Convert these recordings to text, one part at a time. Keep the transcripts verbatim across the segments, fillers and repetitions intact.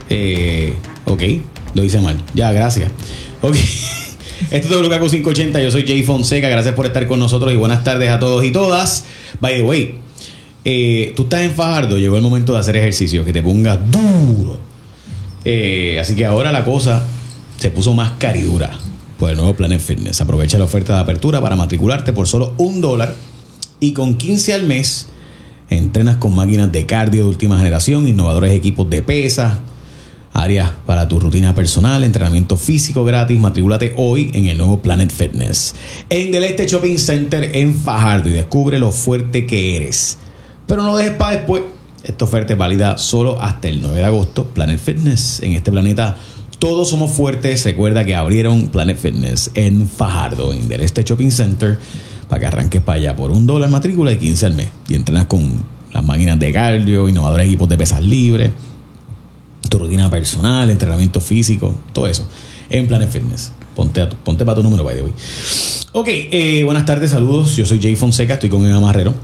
Eh, ok, lo hice mal. Ya, gracias. Ok. Esto es W K Q quinientos ochenta. Yo soy Jay Fonseca. Gracias por estar con nosotros y buenas tardes a todos y todas. By the way, eh, tú estás en Fajardo. Llegó el momento de hacer ejercicio. Que te pongas duro. Eh, así que ahora la cosa se puso más caridura por el nuevo Planet Fitness. Aprovecha la oferta de apertura para matricularte por solo un dólar y con quince al mes entrenas con máquinas de cardio de última generación, innovadores equipos de pesas, áreas para tu rutina personal, entrenamiento físico gratis. Matricúlate hoy en el nuevo Planet Fitness en Del Este Shopping Center en Fajardo y descubre lo fuerte que eres. Pero no dejes para después. Esta oferta es válida solo hasta el nueve de agosto. Planet Fitness. En este planeta todos somos fuertes. Recuerda que abrieron Planet Fitness en Fajardo, en Del Este Shopping Center, para que arranques para allá por un dólar matrícula y quince al mes. Y entrenas con las máquinas de cardio, innovadores equipos de pesas libres, tu rutina personal, entrenamiento físico, todo eso en Planet Fitness. Ponte, a tu, ponte para tu número, by the way. Ok, eh, buenas tardes, saludos. Yo soy Jay Fonseca, estoy con Eva Marrero,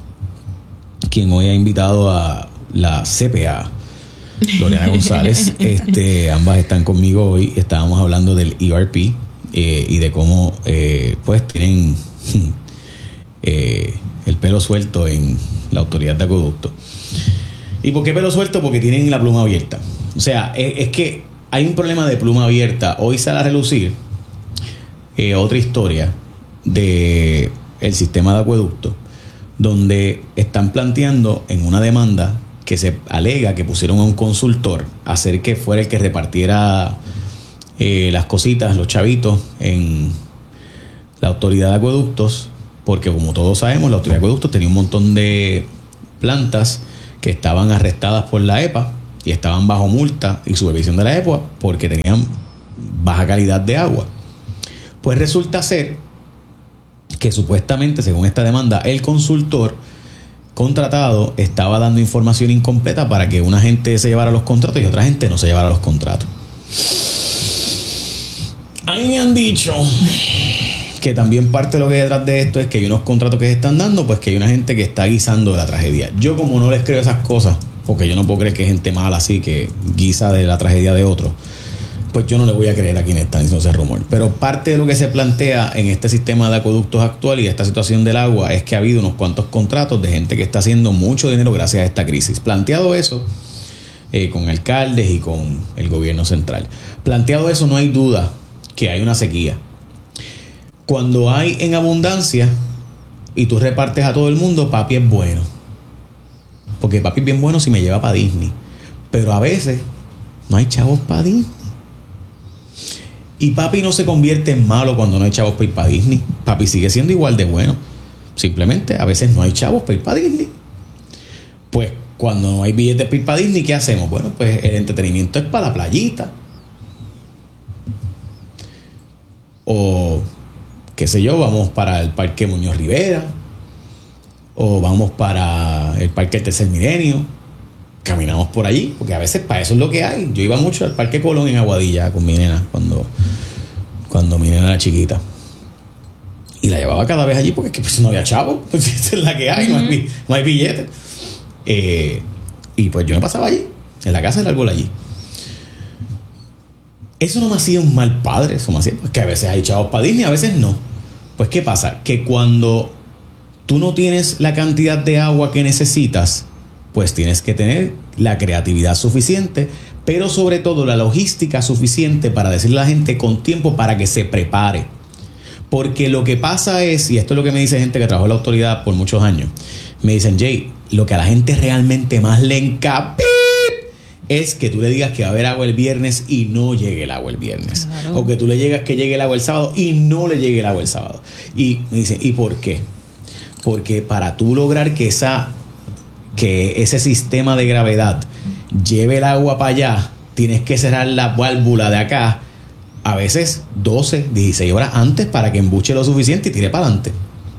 quien hoy ha invitado a la C P A, Lorena González. Este, ambas están conmigo hoy. Estábamos hablando del E R P eh, y de cómo eh, pues tienen eh, el pelo suelto en la autoridad de acueducto. ¿Y por qué pelo suelto? Porque tienen la pluma abierta. O sea, es, es que hay un problema de pluma abierta. Hoy sale a relucir eh, otra historia de el sistema de acueducto, donde están planteando en una demanda que se alega que pusieron a un consultor a hacer que fuera el que repartiera eh, las cositas, los chavitos en la autoridad de acueductos, porque como todos sabemos, la autoridad de acueductos tenía un montón de plantas que estaban arrestadas por la E P A y estaban bajo multa y supervisión de la E P A porque tenían baja calidad de agua. Pues resulta ser que supuestamente, según esta demanda, el consultor contratado estaba dando información incompleta para que una gente se llevara los contratos y otra gente no se llevara los contratos. A mí me han dicho que también parte de lo que hay detrás de esto es que hay unos contratos que se están dando, pues que hay una gente que está guisando de la tragedia. Yo, como no les creo esas cosas, porque yo no puedo creer que hay gente mala así que guisa de la tragedia de otros, pues yo no le voy a creer a quien está diciendo ese rumor. Pero parte de lo que se plantea en este sistema de acueductos actual y esta situación del agua es que ha habido unos cuantos contratos de gente que está haciendo mucho dinero gracias a esta crisis. Planteado eso, eh, con alcaldes y con el gobierno central. Planteado eso, no hay duda que hay una sequía. Cuando hay en abundancia y tú repartes a todo el mundo, papi es bueno. Porque papi es bien bueno si me lleva para Disney. Pero a veces no hay chavos para Disney. Y papi no se convierte en malo cuando no hay chavos para ir para Disney. Papi sigue siendo igual de bueno. Simplemente a veces no hay chavos para ir para Disney. Pues cuando no hay billetes para ir para Disney, ¿qué hacemos? Bueno, pues el entretenimiento es para la playita. O qué sé yo, vamos para el Parque Muñoz Rivera, o vamos para el Parque del Tercer Milenio, caminamos por allí, porque a veces para eso es lo que hay. Yo iba mucho al Parque Colón en Aguadilla con mi nena cuando, cuando mi nena era chiquita, y la llevaba cada vez allí porque es que pues, no había chavo, pues esa es la que hay, uh-huh. no, hay no hay billetes, eh, y pues yo me pasaba allí, en la casa del árbol allí. Eso no me hacía un mal padre, eso me hacía, pues que a veces hay chavos para Disney, a veces no. Pues ¿qué pasa? Que cuando tú no tienes la cantidad de agua que necesitas, pues tienes que tener la creatividad suficiente, pero sobre todo la logística suficiente para decirle a la gente con tiempo para que se prepare. Porque lo que pasa es, y esto es lo que me dice gente que trabajó en la autoridad por muchos años, me dicen, Jay, lo que a la gente realmente más le encapa es que tú le digas que va a haber agua el viernes y no llegue el agua el viernes. Claro. O que tú le llegas que llegue el agua el sábado y no le llegue el agua el sábado. Y me dicen, ¿y por qué? Porque para tú lograr que esa que ese sistema de gravedad lleve el agua para allá, tienes que cerrar la válvula de acá a veces doce, dieciséis horas antes para que embuche lo suficiente y tire para adelante.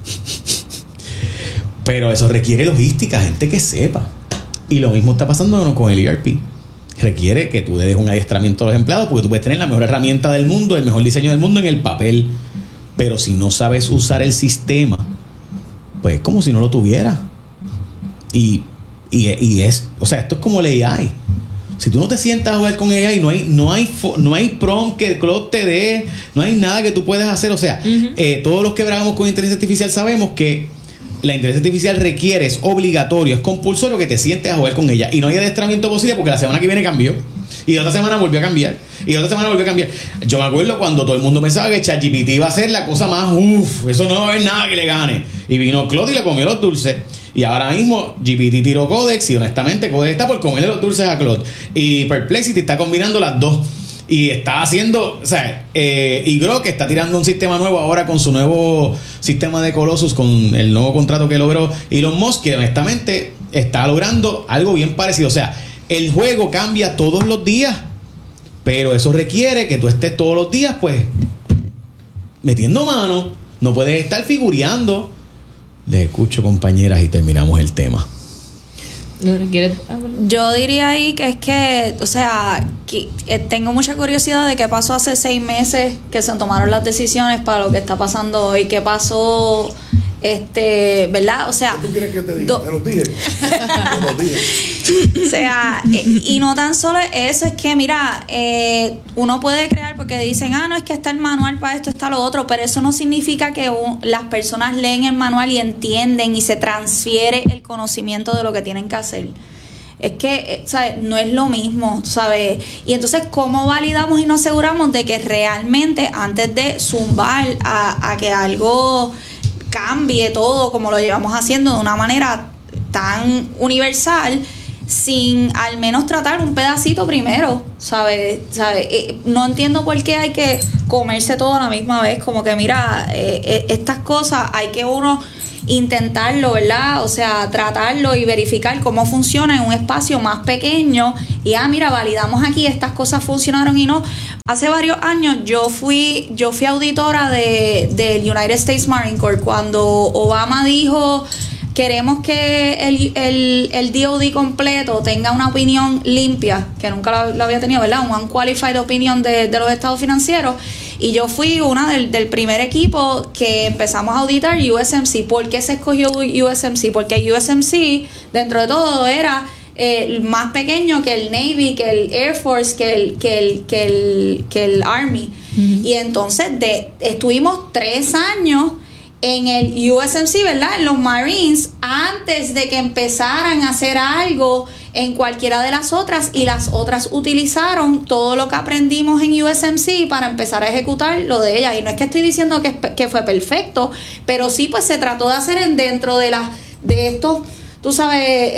Pero eso requiere logística, gente que sepa. Y lo mismo está pasando con el E R P. Requiere que tú le des un adiestramiento a los empleados, porque tú puedes tener la mejor herramienta del mundo, el mejor diseño del mundo en el papel, pero si no sabes usar el sistema, pues es como si no lo tuviera. Y, y, y es, o sea, esto es como el A I. O Si tú no te sientas a jugar con ella y no hay, no hay, no hay prompt que Claude te dé, no hay nada que tú puedas hacer. O sea, uh-huh. eh, todos los que trabajamos con inteligencia artificial sabemos que la inteligencia artificial requiere, es obligatorio, es compulsorio que te sientes a jugar con ella. Y no hay adiestramiento posible porque la semana que viene cambió. Y la otra semana volvió a cambiar. Y la otra semana volvió a cambiar. Yo me acuerdo cuando todo el mundo pensaba que ChatGPT iba a ser la cosa más, uff, eso no va a haber nada que le gane. Y vino Claude y le comió los dulces. Y ahora mismo G P T tiró Codex y honestamente Codex está por comerle los dulces a Claude. Y Perplexity está combinando las dos. Y está haciendo, o sea, eh, y Grok está tirando un sistema nuevo ahora con su nuevo sistema de Colossus, con el nuevo contrato que logró Elon Musk, que honestamente está logrando algo bien parecido. O sea, el juego cambia todos los días, pero eso requiere que tú estés todos los días, pues, metiendo mano. No puedes estar figureando. Les escucho, compañeras, y terminamos el tema. Yo diría ahí que es que, o sea, que, eh, tengo mucha curiosidad de qué pasó hace seis meses que se tomaron las decisiones para lo que está pasando hoy. ¿Qué pasó? Este, ¿verdad? O sea, ¿qué tú quieres que te diga? Do- te lo dije. Te lo dije. O sea, eh, y no tan solo eso, es que mira, eh, uno puede crear porque dicen, ah, no, es que está el manual para esto, está lo otro, pero eso no significa que un, las personas leen el manual y entienden y se transfiere el conocimiento de lo que tienen que hacer. Es que, ¿sabes? No es lo mismo, ¿sabes? Y entonces, ¿cómo validamos y nos aseguramos de que realmente antes de zumbar a, a que algo cambie todo como lo llevamos haciendo de una manera tan universal, sin al menos tratar un pedacito primero, ¿sabes? ¿Sabe? Eh, no entiendo por qué hay que comerse todo a la misma vez, como que mira, eh, eh, estas cosas hay que uno intentarlo, ¿verdad? O sea, tratarlo y verificar cómo funciona en un espacio más pequeño y, ah, mira, validamos aquí, estas cosas funcionaron y no. Hace varios años yo fui yo fui auditora de del United States Marine Corps cuando Obama dijo queremos que el, el, el D O D completo tenga una opinión limpia, que nunca lo, lo había tenido, ¿verdad? Un unqualified opinion de, de los estados financieros. Y yo fui una del, del primer equipo que empezamos a auditar U S M C. ¿Por qué se escogió U S M C? Porque U S M C, dentro de todo, era eh, más pequeño que el Navy, que el Air Force, que el, que el, que el, que el Army. Uh-huh. Y entonces de, estuvimos tres años en el U S M C, ¿verdad? En los Marines, antes de que empezaran a hacer algo en cualquiera de las otras, y las otras utilizaron todo lo que aprendimos en U S M C para empezar a ejecutar lo de ellas. Y no es que estoy diciendo que, que fue perfecto, pero sí, pues se trató de hacer en dentro de las de estos, tú sabes, eh,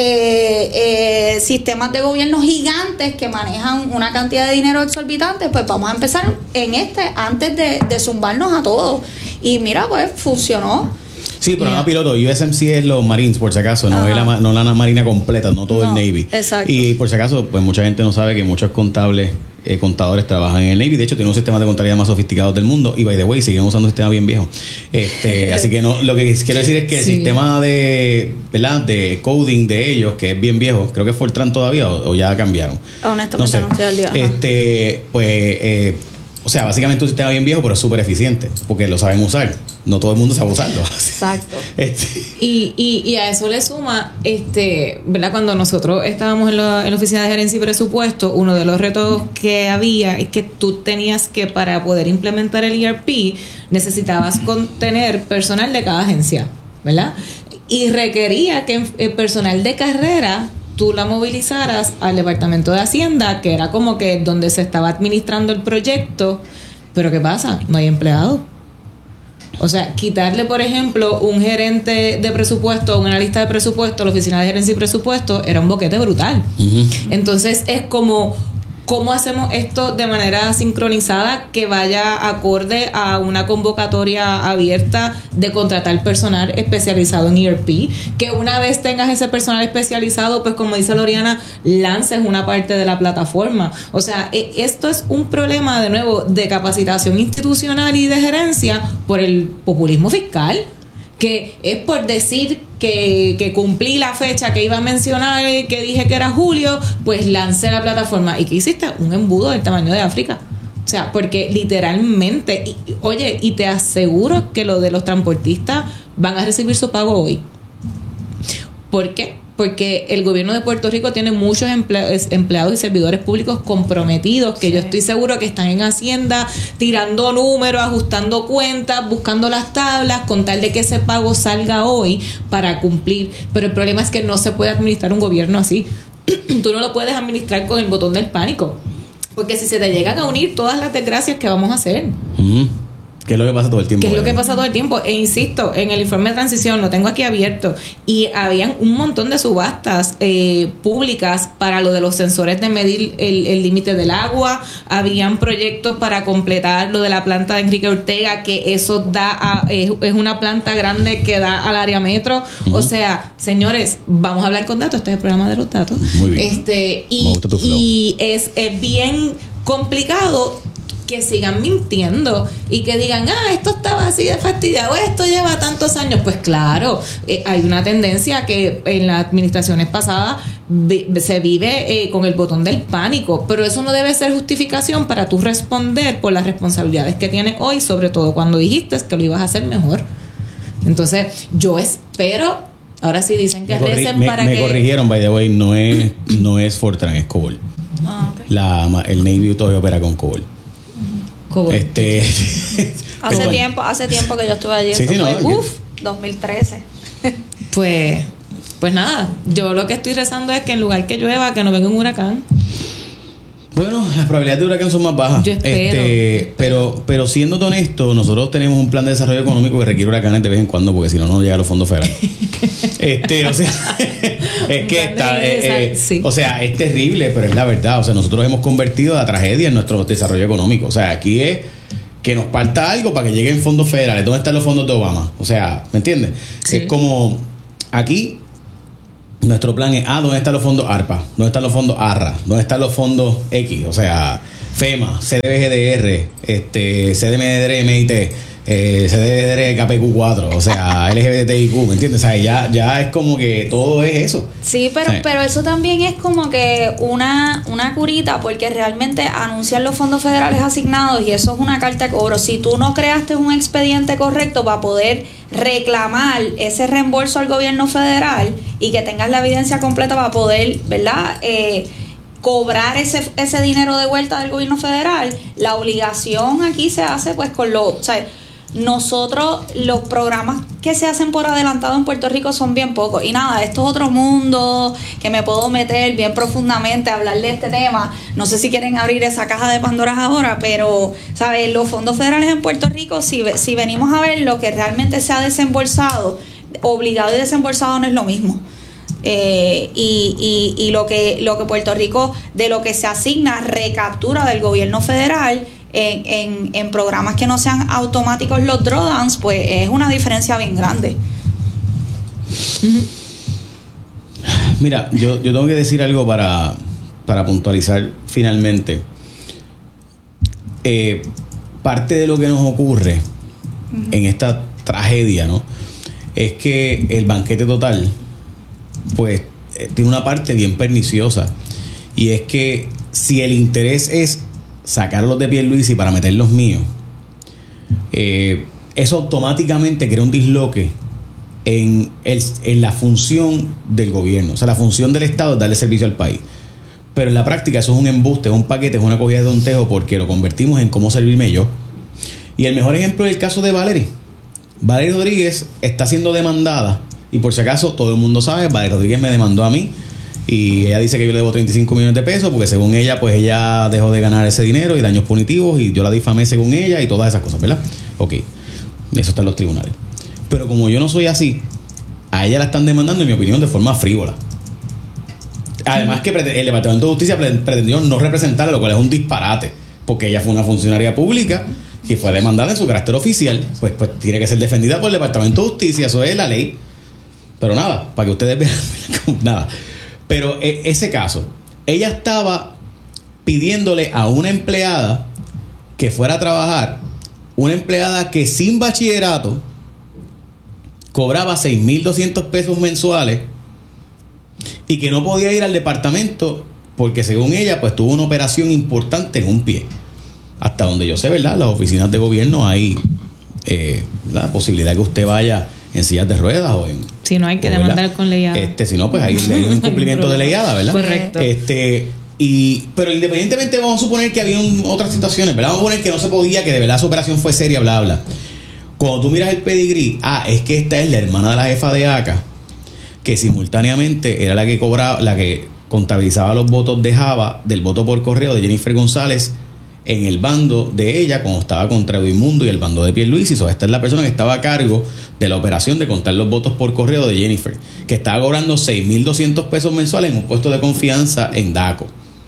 eh, eh, sistemas de gobierno gigantes que manejan una cantidad de dinero exorbitante. Pues vamos a empezar en este antes de, de zumbarnos a todos. Y mira, pues funcionó. Sí, pero yeah. no piloto. U S M C es los Marines, por si acaso, no es la, no la Marina completa, no todo no, el Navy. Exacto. Y por si acaso, pues mucha gente no sabe que muchos contables, eh, contadores trabajan en el Navy. De hecho, tiene un sistema de contabilidad más sofisticado del mundo. Y by the way, siguen usando un sistema bien viejo. Este, así que no, lo que quiero decir es que sí. el sistema de, ¿verdad? de coding de ellos, que es bien viejo, creo que es Fortran todavía o, o ya cambiaron. Honestamente no, sé. no estoy al día. Este, pues, eh, o sea, básicamente un sistema bien viejo, pero es súper eficiente, porque lo saben usar. No todo el mundo sabe usarlo. Exacto. Este. Y, y, y a eso le suma, este, ¿verdad? Cuando nosotros estábamos en la, en la oficina de gerencia y presupuesto, uno de los retos que había es que tú tenías que, para poder implementar el E R P, necesitabas tener personal de cada agencia, ¿verdad? Y requería que el personal de carrera tú la movilizaras al departamento de Hacienda, que era como que donde se estaba administrando el proyecto. Pero ¿qué pasa? No hay empleados. O sea, quitarle, por ejemplo, un gerente de presupuesto, una lista de presupuesto a la oficina de gerencia y presupuesto, era un boquete brutal. Uh-huh. Entonces es como, ¿cómo hacemos esto de manera sincronizada que vaya acorde a una convocatoria abierta de contratar personal especializado en E R P? Que una vez tengas ese personal especializado, pues como dice Loriana, lances una parte de la plataforma. O sea, esto es un problema, de nuevo, de capacitación institucional y de gerencia por el populismo fiscal, que es por decir que, que cumplí la fecha que iba a mencionar, que dije que era julio, pues lancé la plataforma. ¿Y qué hiciste? Un embudo del tamaño de África. O sea, porque literalmente, y, oye, y te aseguro que lo de los transportistas van a recibir su pago hoy. ¿Por qué? porque el gobierno de Puerto Rico tiene muchos emple- empleados y servidores públicos comprometidos, que Sí. yo estoy seguro que están en Hacienda tirando números, ajustando cuentas, buscando las tablas, con tal de que ese pago salga hoy para cumplir. Pero el problema es que no se puede administrar un gobierno así. Tú no lo puedes administrar con el botón del pánico, porque si se te llegan a unir todas las desgracias que vamos a hacer, Mm. ¿Qué es lo que pasa todo el tiempo? que es lo que ¿verdad? pasa todo el tiempo. E insisto, en el informe de transición, lo tengo aquí abierto, y habían un montón de subastas eh, públicas para lo de los sensores de medir el el límite del agua, habían proyectos para completar lo de la planta de Enrique Ortega, que eso da a, es, es una planta grande que da al área metro. Ujú. O sea, señores, vamos a hablar con datos, este es el programa de los datos. Muy bien. Este, Me y, gusta tu flow. y es, es bien complicado que sigan mintiendo y que digan, ah, esto estaba así de fastidiado, esto lleva tantos años. Pues claro, eh, hay una tendencia que en las administraciones pasadas vi- se vive eh, con el botón del pánico, pero eso no debe ser justificación para tú responder por las responsabilidades que tienes hoy, sobre todo cuando dijiste que lo ibas a hacer mejor. Entonces, yo espero, ahora sí dicen que Me, corri- recen me- para me que... corrigieron, by the way, no es, no es Fortran, es COBOL. Ah, ok. La, ma- el Navy todavía opera con COBOL. Cobol. Este, Hace pero- tiempo, hace tiempo que yo estuve allí. Sí, Eso sí, no, fue, que- uf, dos mil trece. Pues, pues nada, yo lo que estoy rezando es que en lugar que llueva, que no venga un huracán. Bueno, las probabilidades de huracán son más bajas. Yo espero, Este, yo espero. pero, pero siendo honesto, nosotros tenemos un plan de desarrollo económico que requiere huracanes de vez en cuando, porque si no, no nos llegan los fondos federales. este, o sea, es Un que plan está, de eh, eh, desar- sí. o sea, es terrible, pero es la verdad. O sea, nosotros hemos convertido la tragedia en nuestro desarrollo económico. O sea, aquí es que nos falta algo para que lleguen fondos federales. ¿Dónde están los fondos de Obama? O sea, ¿me entiendes? Sí. Es como aquí. Nuestro plan es, ah, ¿dónde están los fondos ARPA? ¿Dónde están los fondos ARRA? ¿Dónde están los fondos X? O sea, FEMA, C D B G D R, este, C D M D R M I T, eh, C D B D R K P Q cuatro, o sea, L G B T I Q, ¿me entiendes? O sea, ya, ya es como que todo es eso. Sí, pero, Sí. pero eso también es como que una, una curita, porque realmente anuncian los fondos federales asignados y eso es una carta de cobro. Si tú no creaste un expediente correcto para poder reclamar ese reembolso al gobierno federal y que tengas la evidencia completa para poder, ¿verdad? Eh, cobrar ese, ese dinero de vuelta del gobierno federal, la obligación aquí se hace pues con lo, o sea, nosotros los programas que se hacen por adelantado en Puerto Rico son bien pocos y nada, esto es otro mundo que me puedo meter bien profundamente a hablar de este tema. No sé si quieren abrir esa caja de Pandoras ahora, pero sabes, los fondos federales en Puerto Rico, si, ve- si venimos a ver lo que realmente se ha desembolsado, obligado y desembolsado no es lo mismo. Eh, y, y, y lo que lo que Puerto Rico, de lo que se asigna, recaptura del gobierno federal en, en, en programas que no sean automáticos los drawdowns, pues es una diferencia bien grande. Mira, yo, yo tengo que decir algo para, para puntualizar finalmente. Eh, parte de lo que nos ocurre en esta tragedia, ¿no? Es que el banquete total, pues, eh, tiene una parte bien perniciosa. Y es que si el interés es sacarlos de Pierluisi para meter los míos, eh, eso automáticamente crea un disloque en, el, en la función del gobierno. O sea, la función del Estado es darle servicio al país. Pero en la práctica eso es un embuste, es un paquete, es una cogida de tontejo, porque lo convertimos en cómo servirme yo. Y el mejor ejemplo es el caso de Valerie. Valerie Rodríguez está siendo demandada, y por si acaso todo el mundo sabe, Valerie Rodríguez me demandó a mí, y ella dice que yo le debo treinta y cinco millones de pesos, porque según ella, pues ella dejó de ganar ese dinero y daños punitivos, y yo la difamé según ella, y todas esas cosas, ¿verdad? Ok, eso está en los tribunales. Pero como yo no soy así, a ella la están demandando, en mi opinión, de forma frívola. Además que el Departamento de Justicia pretendió no representarla, lo cual es un disparate, porque ella fue una funcionaria pública que fue demandada en su carácter oficial, pues, pues tiene que ser defendida por el Departamento de Justicia, eso es la ley. Pero nada, para que ustedes vean, nada. Pero e- ese caso, ella estaba pidiéndole a una empleada que fuera a trabajar, una empleada que sin bachillerato cobraba seis mil doscientos pesos mensuales y que no podía ir al departamento porque según ella pues tuvo una operación importante en un pie. Hasta donde yo sé, ¿verdad? Las oficinas de gobierno hay eh, la posibilidad que usted vaya en sillas de ruedas o en... Si no, hay que o, demandar ¿verdad? con leyada. Este, si no, pues hay, hay un incumplimiento de leyada, ¿verdad? Correcto. Este, y, pero independientemente, vamos a suponer que había un, otras situaciones, ¿verdad? Vamos a suponer que no se podía, que de verdad su operación fue seria, bla, bla. Cuando tú miras el pedigrí, ah, es que esta es la hermana de la jefa de A C A, que simultáneamente era la que cobraba, la que contabilizaba los votos de Java, del voto por correo de Jennifer González, en el bando de ella cuando estaba contra Edwin Mundo y el bando de Pierluisi. So, esta es la persona que estaba a cargo de la operación de contar los votos por correo de Jennifer, que estaba cobrando seis mil doscientos pesos mensuales en un puesto de confianza en DACO.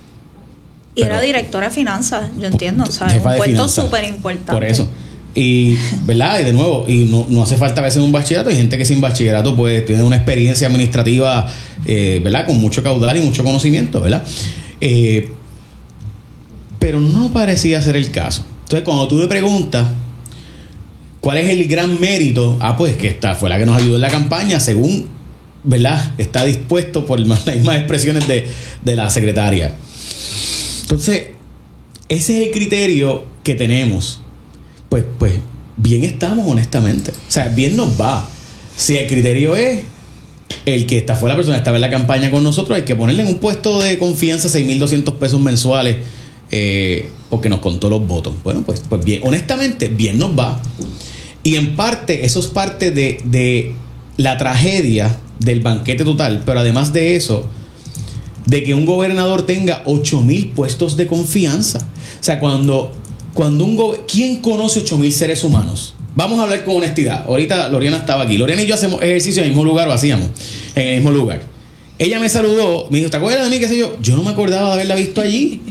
Y Pero, era directora de finanzas, yo entiendo, o sea, jefa un de puesto finanzas. súper importante. Por eso. Y, ¿verdad? Y de nuevo, y no, no hace falta a veces un bachillerato. Hay gente que sin bachillerato pues tiene una experiencia administrativa, eh, ¿verdad? Con mucho caudal y mucho conocimiento, ¿verdad? Eh, pero no parecía ser el caso. Entonces, cuando tú le preguntas cuál es el gran mérito, ah, pues que esta fue la que nos ayudó en la campaña, según, ¿verdad? Está dispuesto por las mismas expresiones de, de la secretaria. Entonces, ese es el criterio que tenemos. Pues, pues, bien estamos, honestamente. O sea, bien nos va. Si el criterio es el que esta fue la persona que estaba en la campaña con nosotros, hay que ponerle en un puesto de confianza seis mil doscientos pesos mensuales, eh, porque nos contó los votos. Bueno, pues, pues bien, honestamente, bien nos va. Y en parte, eso es parte de, de la tragedia del banquete total, pero además de eso, de que un gobernador tenga ocho mil puestos de confianza. O sea, cuando, cuando un gobernador... ¿Quién conoce ocho mil seres humanos? Vamos a hablar con honestidad. Ahorita Loriana estaba aquí. Loriana y yo hacemos ejercicio en el mismo lugar, o hacíamos en el mismo lugar. Ella me saludó, me dijo, ¿te acuerdas de mí? ¿Qué sé yo? Yo no me acordaba de haberla visto allí.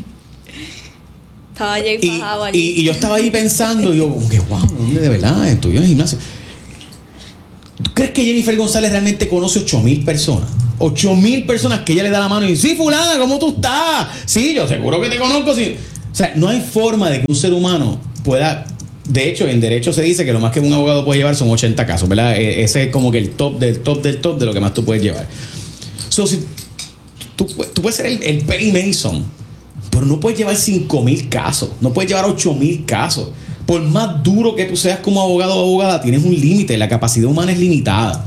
Estaba Jay Y, fajado allí. y, y yo estaba ahí pensando, y yo, como que, wow, ¿dónde de verdad? Estudió en el gimnasio. ¿Tú crees que Jennifer González realmente conoce ocho mil personas? ocho mil personas que ella le da la mano y dice, sí, fulana, ¿cómo tú estás? Sí, yo seguro que te conozco. Sí. O sea, no hay forma de que un ser humano pueda... De hecho, en derecho se dice que lo más que un abogado puede llevar son ochenta casos, ¿verdad? E- ese es como que el top del top del top de lo que más tú puedes llevar. So, si tú, tú puedes ser el, el Perry Mason, pero no puedes llevar cinco mil casos, no puedes llevar ocho mil casos. Por más duro que tú seas como abogado o abogada, tienes un límite, la capacidad humana es limitada.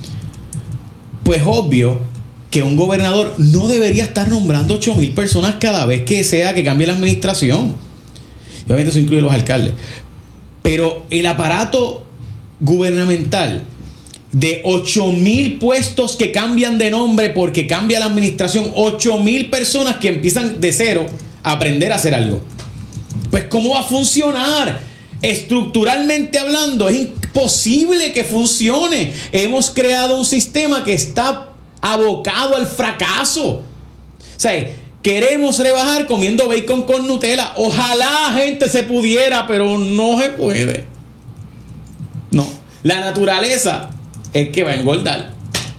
Pues obvio que un gobernador no debería estar nombrando ocho mil personas cada vez que sea que cambie la administración. Y obviamente eso incluye los alcaldes. Pero el aparato gubernamental de ocho mil puestos que cambian de nombre porque cambia la administración, ocho mil personas que empiezan de cero a aprender a hacer algo. Pues ¿cómo va a funcionar? Estructuralmente hablando, es imposible que funcione. Hemos creado un sistema que está abocado al fracaso. O sea, queremos rebajar comiendo bacon con Nutella. Ojalá, gente, se pudiera, pero no se puede. No. La naturaleza es que va a engordar.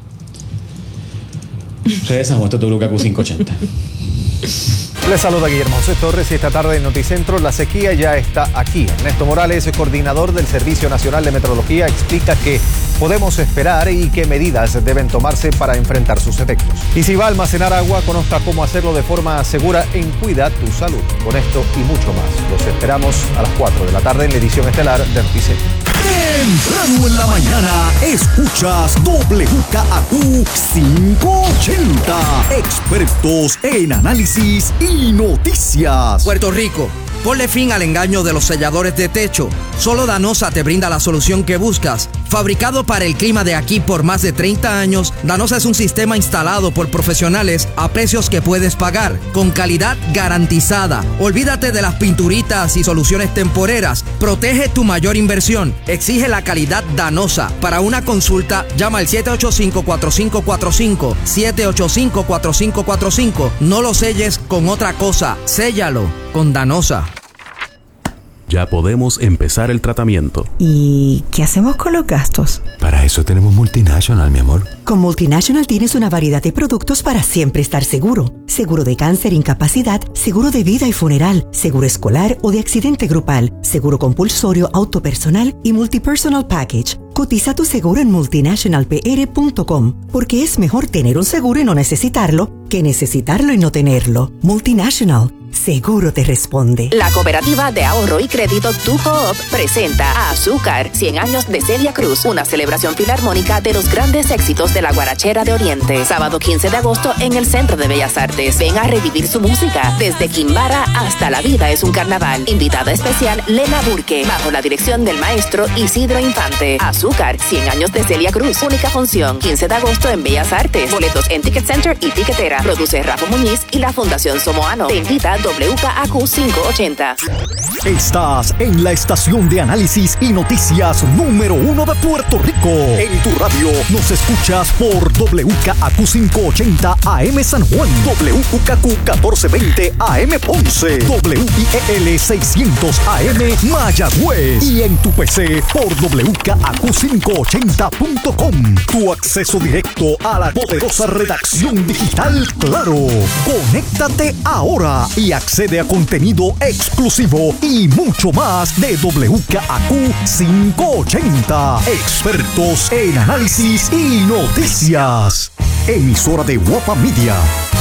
Regresamos. Esto es W K Q quinientos ochenta. Les saluda Guillermo José Torres y esta tarde en Noticentro la sequía ya está aquí. Ernesto Morales, coordinador del Servicio Nacional de Meteorología, explica qué podemos esperar y qué medidas deben tomarse para enfrentar sus efectos. Y si va a almacenar agua, conozca cómo hacerlo de forma segura en Cuida tu Salud. Con esto y mucho más, los esperamos a las cuatro de la tarde en la edición estelar de Noticentro. Temprano en la mañana, escuchas W K Q quinientos ochenta. Expertos en análisis y noticias. Puerto Rico, ponle fin al engaño de los selladores de techo. Solo Danosa te brinda la solución que buscas. Fabricado para el clima de aquí por más de treinta años, Danosa es un sistema instalado por profesionales a precios que puedes pagar, con calidad garantizada. Olvídate de las pinturitas y soluciones temporeras. Protege tu mayor inversión. Exige la calidad Danosa. Para una consulta, llama al siete ocho cinco, cuatro cinco cuatro cinco, siete ocho cinco, cuatro cinco cuatro cinco. No lo selles con otra cosa. Séllalo con Danosa. Ya podemos empezar el tratamiento. ¿Y qué hacemos con los gastos? Para eso tenemos Multinational, mi amor. Con Multinational tienes una variedad de productos para siempre estar seguro. Seguro de cáncer, incapacidad, seguro de vida y funeral, seguro escolar o de accidente grupal, seguro compulsorio, auto personal y multipersonal package. Cotiza tu seguro en multinational p r punto com, porque es mejor tener un seguro y no necesitarlo que necesitarlo y no tenerlo. Multinational, seguro te responde. La Cooperativa de Ahorro y Crédito Tu Coop presenta a Azúcar, cien años de Celia Cruz, una celebración filarmónica de los grandes éxitos de la guarachera de Oriente. Sábado quince de agosto en el Centro de Bellas Artes. Ven a revivir su música, desde Quimbara hasta La Vida es un Carnaval. Invitada especial Lena Burke, bajo la dirección del maestro Isidro Infante. Azúcar, cien años de Celia Cruz, única función, quince de agosto en Bellas Artes. Boletos en Ticket Center y Tiquetera. Produce Rafa Muñiz y la Fundación Somoano. Te invita W K A Q quinientos ochenta. Estás en la estación de análisis y noticias número uno de Puerto Rico. En tu radio nos escuchas por W K A Q quinientos ochenta A M San Juan, W K Q catorce veinte A M Ponce, W I E L seiscientos A M Mayagüez y en tu P C por W K A Q quinientos ochenta punto com. Tu acceso directo a la poderosa redacción digital Claro. Conéctate ahora y accede a contenido exclusivo y mucho más de W K A Q quinientos ochenta. Expertos en análisis y noticias. Emisora de Guapa Media.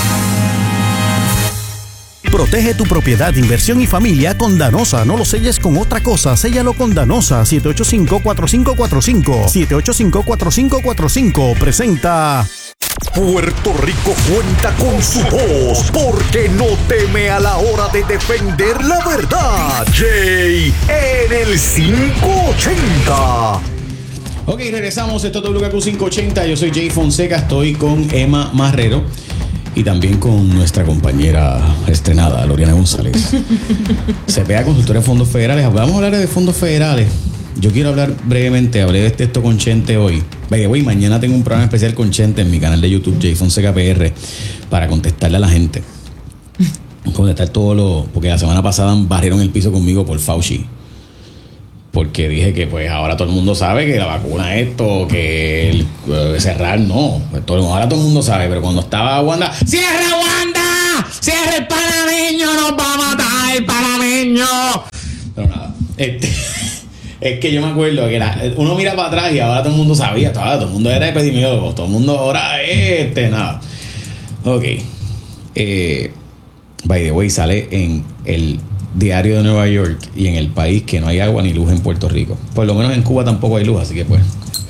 Protege tu propiedad, inversión y familia con Danosa. No lo selles con otra cosa, séllalo con Danosa. siete ocho cinco, cuatro cinco cuatro cinco. siete ocho cinco, cuatro cinco cuatro cinco. Presenta... Puerto Rico cuenta con su voz porque no teme a la hora de defender la verdad. Jay en el quinientos ochenta. Ok, regresamos. Esto es W K Q quinientos ochenta. Yo soy Jay Fonseca. Estoy con Emma Marrero y también con nuestra compañera estrenada, Loriana González. C P A, consultora de fondos federales. Vamos a hablar de fondos federales. Yo quiero hablar brevemente, hablé de esto con Chente hoy. By the way, mañana tengo un programa especial con Chente en mi canal de YouTube, Jay Fonseca P R, para contestarle a la gente. Contestar todo lo... Porque la semana pasada barrieron el piso conmigo por Fauci. Porque dije que pues ahora todo el mundo sabe que la vacuna es esto, que el, uh, cerrar no. Pues todo, ahora todo el mundo sabe, pero cuando estaba Wanda... ¡Cierra Wanda! ¡Cierra el panameño! ¡Nos va a matar el panameño! Pero nada, este... Es que yo me acuerdo que era, uno mira para atrás y ahora todo el mundo sabía, todo, todo el mundo era epidemiólogo, todo el mundo ahora este, nada. Ok. Eh, by the way, sale en el diario de Nueva York y en El País que no hay agua ni luz en Puerto Rico. Por lo menos en Cuba tampoco hay luz, así que pues...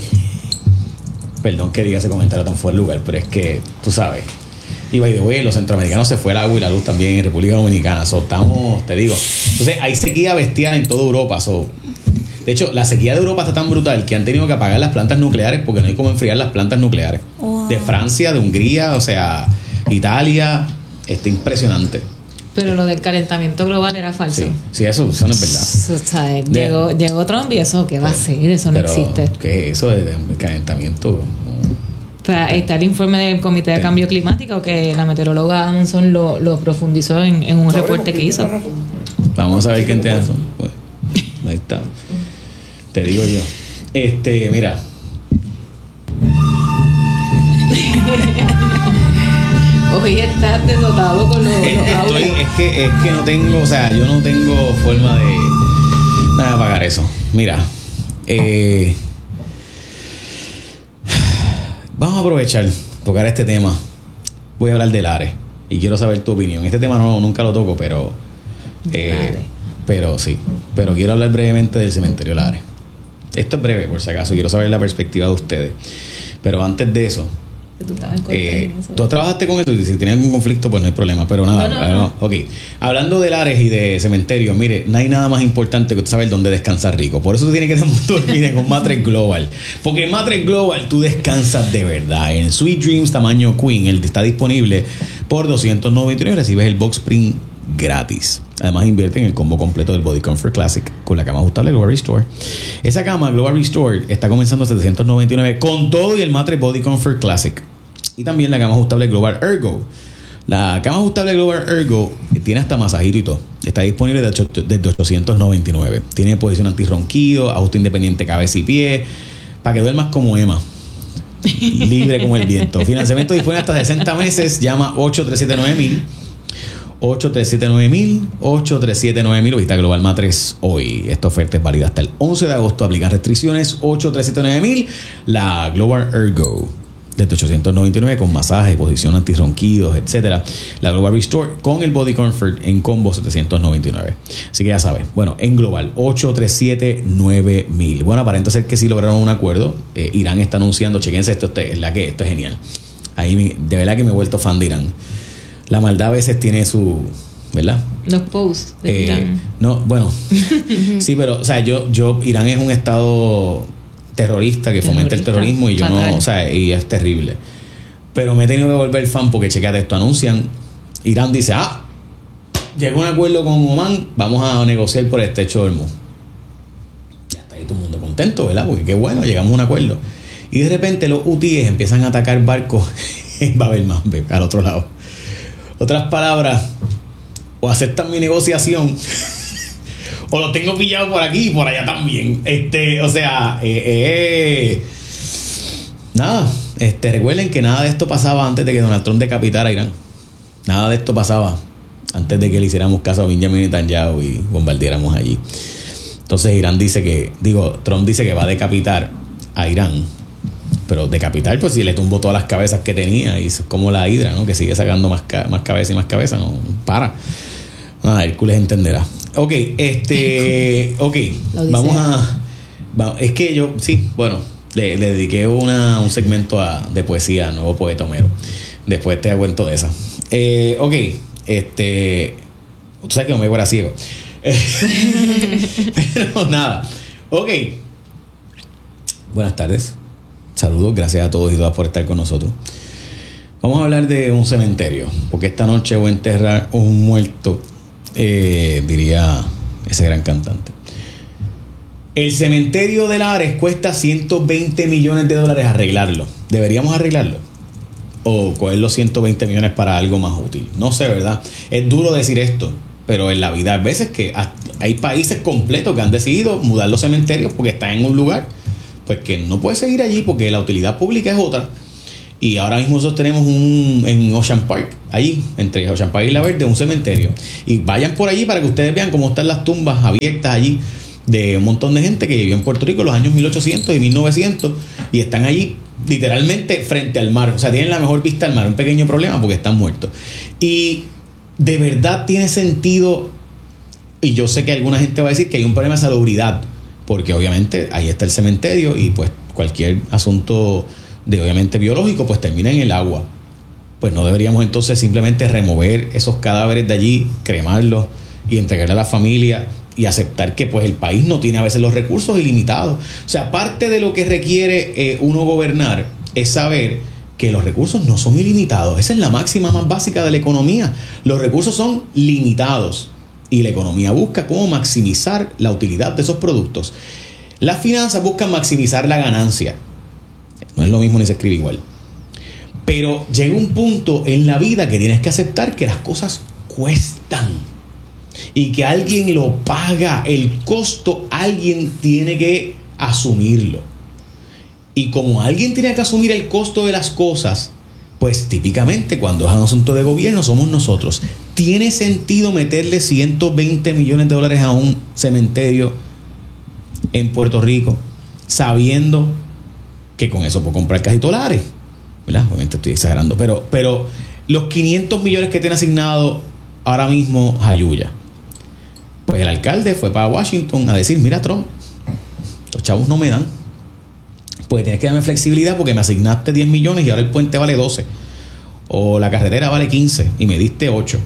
Perdón que diga ese comentario tan fuera de lugar, pero es que, tú sabes... Y by the way, los centroamericanos se fue el agua y la luz también en República Dominicana. So, estamos, te digo. Entonces, hay sequía bestial en toda Europa. So, de hecho, la sequía de Europa está tan brutal que han tenido que apagar las plantas nucleares porque no hay cómo enfriar las plantas nucleares. Wow. De Francia, de Hungría, o sea, Italia. Está impresionante. Pero lo del calentamiento global era falso. Sí, sí eso, eso no es verdad. O sea, llegó, llegó Trump y eso, ¿qué va a ser? Eso no pero, existe. ¿qué es eso de, de calentamiento? O sea, está el informe del Comité de Cambio Climático que la meteoróloga Amundsen lo, lo profundizó en, en un reporte que hizo. Vamos a ver quién te hace. Pues, ahí está. Te digo yo. Este, mira. Hoy estás denotado con los, los Estoy, es, que, es que no tengo, o sea, yo no tengo forma de nada de pagar eso. Mira, eh, vamos a aprovechar, tocar este tema. Voy a hablar del Lares y quiero saber tu opinión. Este tema no, nunca lo toco, pero eh, pero sí, pero quiero hablar brevemente del cementerio Lares. Esto es breve, por si acaso, quiero saber la perspectiva de ustedes. Pero antes de eso, tú, eh, tú trabajaste con esto y si tienes algún conflicto pues no hay problema, pero nada, no, no, no. Ok, hablando de Lares y de cementerio, mire, no hay nada más importante que tú saber dónde descansar rico. Por eso tú tienes que dormir en un Mattress Global, porque en Mattress Global tú descansas de verdad. En Sweet Dreams tamaño Queen, el está disponible por doscientos noventa y nueve, recibes el box spring gratis. Además invierte en el combo completo del Body Comfort Classic con la cama ajustable Global Restore. Esa cama Global Restore está comenzando a setecientos noventa y nueve con todo y el Mattress Body Comfort Classic. Y también la cama ajustable Global Ergo. La cama ajustable Global Ergo tiene hasta masajito y todo. Está disponible desde ochocientos noventa y nueve. Tiene posición antirronquido, ajuste independiente cabeza y pie, para que duermas como Emma, libre como el viento. Financiamiento disponible hasta sesenta meses. Llama ocho tres siete nueve mil ocho tres siete nueve mil ocho tres siete nueve mil o visita Global Mattress hoy. Esta oferta es válida hasta el once de agosto. Aplican restricciones. ocho tres siete nueve mil La Global Ergo. desde ochocientos noventa y nueve con masaje, posición antirronquidos, etcétera. La Global Restore con el Body Comfort en combo setecientos noventa y nueve. Así que ya sabes. Bueno, en global, ocho tres siete nueve mil. Bueno, aparenta ser que sí lograron un acuerdo. Eh, Irán está anunciando, chequense esto, es la que esto es genial. Ahí me, de verdad que me he vuelto fan de Irán. La maldad a veces tiene su, ¿verdad? Los posts de eh, Irán. No, bueno. Sí, pero, o sea, yo, yo, Irán es un estado terrorista que fomenta el terrorismo y yo fatal. no, o sea, y es terrible. Pero me he tenido que volver fan porque, chequeate esto, anuncian, Irán dice, ah, llegó un acuerdo con Omán, vamos a negociar por el estrecho de Hormuz. Ya está ahí todo el mundo contento, ¿verdad? Porque qué bueno, llegamos a un acuerdo. Y de repente los hutíes empiezan a atacar barcos en Bab el-Mandeb, al otro lado. Otras palabras, o aceptan mi negociación o lo tengo pillado por aquí y por allá también. Este, o sea, eh, eh, nada, este, recuerden que nada de esto pasaba antes de que Donald Trump decapitara a Irán. Nada de esto pasaba antes de que le hiciéramos caso a Benjamin Netanyahu y bombardeáramos allí. Entonces Irán dice que, digo, Trump dice que va a decapitar a Irán. Pero decapitar, pues si le tumbó todas las cabezas que tenía, y es como la hidra, ¿no? Que sigue sacando más, ca- más cabeza y más cabeza, no para. Ah, Hércules entenderá. Ok, este. Ok, vamos a. Va, es que yo, sí, bueno, le, le dediqué una, un segmento a, de poesía a Nuevo Poeta Homero. Después te cuento de esa. Eh, ok, este. Tú sabes que Homero era ciego. Pero nada. Ok. Buenas tardes. Saludos, gracias a todos y todas por estar con nosotros. Vamos a hablar de un cementerio, porque esta noche voy a enterrar un muerto, eh, diría ese gran cantante. El cementerio de Lares cuesta ciento veinte millones de dólares arreglarlo. ¿Deberíamos arreglarlo? ¿O coger los ciento veinte millones para algo más útil? No sé, ¿verdad? Es duro decir esto, pero en la vida hay veces que hay países completos que han decidido mudar los cementerios porque están en un lugar pues que no puede seguir allí porque la utilidad pública es otra. Y ahora mismo nosotros tenemos un en Ocean Park, allí, entre Ocean Park y La Verde, un cementerio. Y vayan por allí para que ustedes vean cómo están las tumbas abiertas allí de un montón de gente que vivió en Puerto Rico en los años mil ochocientos y mil novecientos y están allí literalmente frente al mar. O sea, tienen la mejor vista al mar. Un pequeño problema porque están muertos. Y de verdad tiene sentido, y yo sé que alguna gente va a decir que hay un problema de salubridad, porque obviamente ahí está el cementerio y pues cualquier asunto de obviamente biológico pues termina en el agua. Pues no deberíamos entonces simplemente remover esos cadáveres de allí, cremarlos y entregarle a la familia y aceptar que pues el país no tiene a veces los recursos ilimitados. O sea, parte de lo que requiere eh, uno gobernar es saber que los recursos no son ilimitados. Esa es la máxima más básica de la economía. Los recursos son limitados. Y la economía busca cómo maximizar la utilidad de esos productos. Las finanzas buscan maximizar la ganancia. No es lo mismo ni se escribe igual. Pero llega un punto en la vida que tienes que aceptar que las cosas cuestan. Y que alguien lo paga. El costo alguien tiene que asumirlo. Y como alguien tiene que asumir el costo de las cosas, pues típicamente cuando es un asunto de gobierno somos nosotros. ¿Tiene sentido meterle ciento veinte millones de dólares a un cementerio en Puerto Rico sabiendo que con eso puedo comprar casi dólares? ¿Verdad? Obviamente estoy exagerando, pero, pero los quinientos millones que tiene asignado ahora mismo Jayuya, pues el alcalde fue para Washington a decir, mira Trump, los chavos no me dan, pues tienes que darme flexibilidad porque me asignaste diez millones y ahora el puente vale doce, o la carretera vale quince y me diste ocho.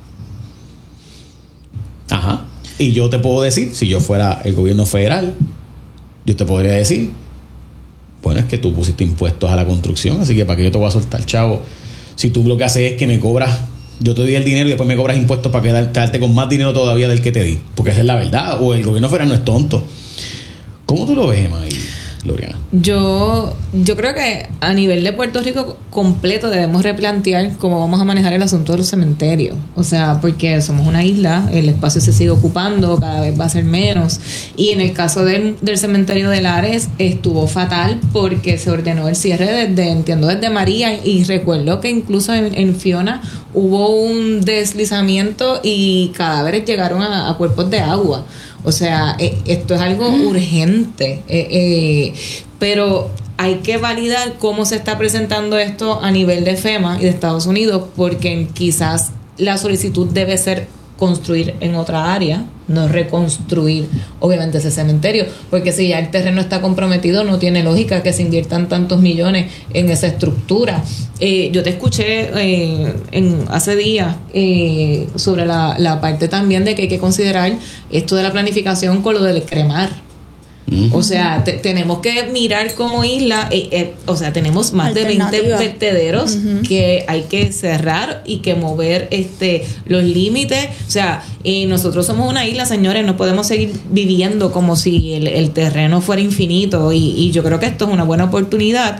Ajá. Y yo te puedo decir, si yo fuera el gobierno federal, yo te podría decir, bueno, es que tú pusiste impuestos a la construcción, así que ¿para qué yo te voy a soltar, chavo? Si tú lo que haces es que me cobras, yo te doy el dinero y después me cobras impuestos para quedarte con más dinero todavía del que te di, porque esa es la verdad. O el gobierno federal no es tonto. ¿Cómo tú lo ves, Emma y Loriana? Yo, yo creo que a nivel de Puerto Rico completo debemos replantear cómo vamos a manejar el asunto de los cementerios. O sea, porque somos una isla, el espacio se sigue ocupando, cada vez va a ser menos. Y en el caso del, del cementerio de Lares estuvo fatal porque se ordenó el cierre desde, entiendo, desde María. Y recuerdo que incluso en, en Fiona hubo un deslizamiento y cadáveres llegaron a, a cuerpos de agua. O sea, eh, esto es algo urgente. Eh, eh, pero hay que validar cómo se está presentando esto a nivel de FEMA y de Estados Unidos, porque quizás la solicitud debe ser construir en otra área, no reconstruir obviamente ese cementerio, porque si ya el terreno está comprometido no tiene lógica que se inviertan tantos millones en esa estructura. Eh, yo te escuché eh, en, hace días eh, sobre la, la parte también de que hay que considerar esto de la planificación con lo del cremar. Uh-huh. O sea, te, tenemos que mirar como isla, eh, eh, o sea, tenemos más de veinte vertederos uh-huh. que hay que cerrar y que mover este los límites. O sea, eh, nosotros somos una isla, señores, no podemos seguir viviendo como si el, el terreno fuera infinito, y, y yo creo que esto es una buena oportunidad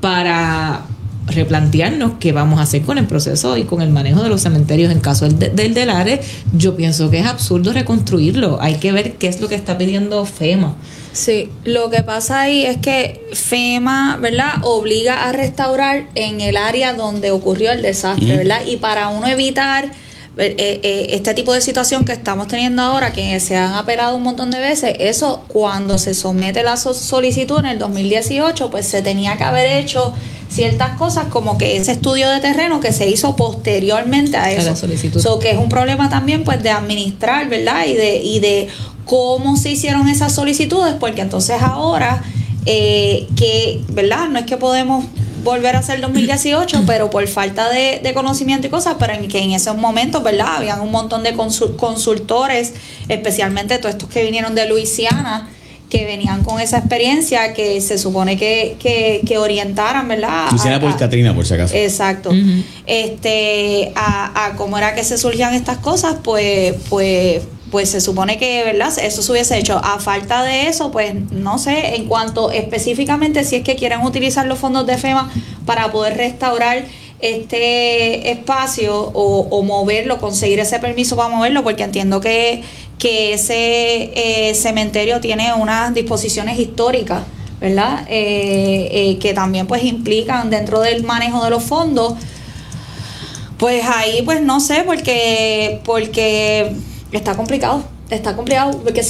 para replantearnos qué vamos a hacer con el proceso y con el manejo de los cementerios. En caso del, del Delare, yo pienso que es absurdo reconstruirlo. Hay que ver qué es lo que está pidiendo FEMA. Sí, lo que pasa ahí es que FEMA, ¿verdad?, obliga a restaurar en el área donde ocurrió el desastre, ¿verdad? Y para uno evitar eh, eh, este tipo de situación que estamos teniendo ahora, que se han apelado un montón de veces, eso cuando se somete la solicitud en el dos mil dieciocho, pues se tenía que haber hecho ciertas cosas, como que ese estudio de terreno que se hizo posteriormente a eso. So, que es un problema también, pues, de administrar, ¿verdad? Y de y de cómo se hicieron esas solicitudes, porque entonces ahora eh, que, ¿verdad? No es que podemos volver a hacer dos mil dieciocho, pero por falta de, de conocimiento y cosas, pero en que en esos momentos, ¿verdad?, habían un montón de consul- consultores, especialmente todos estos que vinieron de Luisiana, que venían con esa experiencia, que se supone que, que, que orientaran, ¿verdad? Luisiana por Katrina, por si acaso. Exacto. Uh-huh. Este, a, a cómo era que se surgían estas cosas, pues, pues, pues se supone que, ¿verdad?, eso se hubiese hecho. A falta de eso, pues, no sé, en cuanto específicamente si es que quieren utilizar los fondos de FEMA para poder restaurar este espacio o, o moverlo, conseguir ese permiso para moverlo, porque entiendo que, que ese eh, cementerio tiene unas disposiciones históricas, ¿verdad? Eh, eh, que también pues implican dentro del manejo de los fondos. Pues ahí pues no sé, porque porque está complicado, está complicado, porque